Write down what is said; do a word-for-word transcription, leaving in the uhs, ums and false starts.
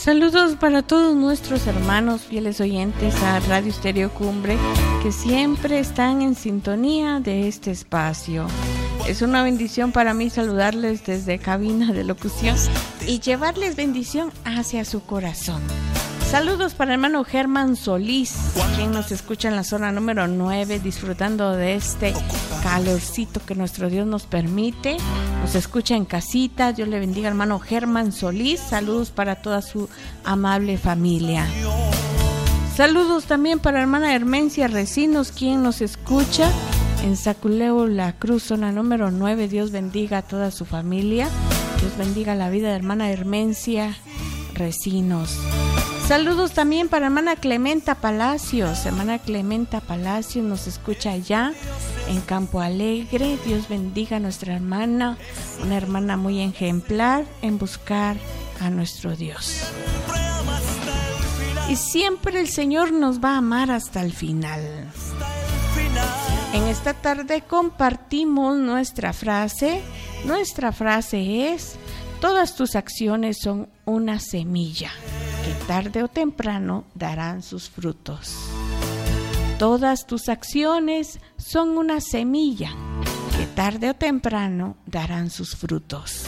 Saludos para todos nuestros hermanos fieles oyentes a Radio Estéreo Cumbre que siempre están en sintonía de este espacio. Es una bendición para mí saludarles desde cabina de locución y llevarles bendición hacia su corazón. Saludos para el hermano Germán Solís, quien nos escucha en la zona número nueve, disfrutando de este calorcito que nuestro Dios nos permite. Nos escucha en casita. Dios le bendiga, hermano Germán Solís. Saludos para toda su amable familia. Saludos también para la hermana Hermencia Recinos, quien nos escucha en Saculeo La Cruz, zona número nueve. Dios bendiga a toda su familia. Dios bendiga la vida de hermana Hermencia Recinos. Saludos también para hermana Clementa Palacios. Hermana Clementa Palacios nos escucha allá en Campo Alegre. Dios bendiga a nuestra hermana, una hermana muy ejemplar en buscar a nuestro Dios. Y siempre el Señor nos va a amar hasta el final. En esta tarde compartimos nuestra frase. Nuestra frase es: todas tus acciones son una semilla que tarde o temprano darán sus frutos. Todas tus acciones son una semilla que tarde o temprano darán sus frutos.